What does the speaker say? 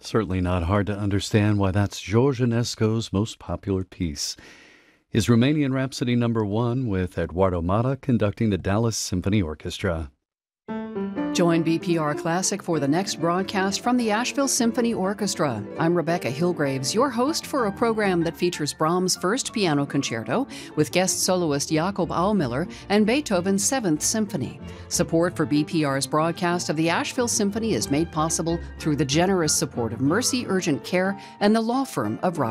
Certainly not hard to understand why that's George Enesco's most popular piece. His Romanian Rhapsody number 1 with Eduardo Mata conducting the Dallas Symphony Orchestra. Join BPR Classic for the next broadcast from the Asheville Symphony Orchestra. I'm Rebecca Hillgraves, your host for a program that features Brahms' First Piano Concerto with guest soloist Jakob Aumiller and Beethoven's Seventh Symphony. Support for BPR's broadcast of the Asheville Symphony is made possible through the generous support of Mercy Urgent Care and the law firm of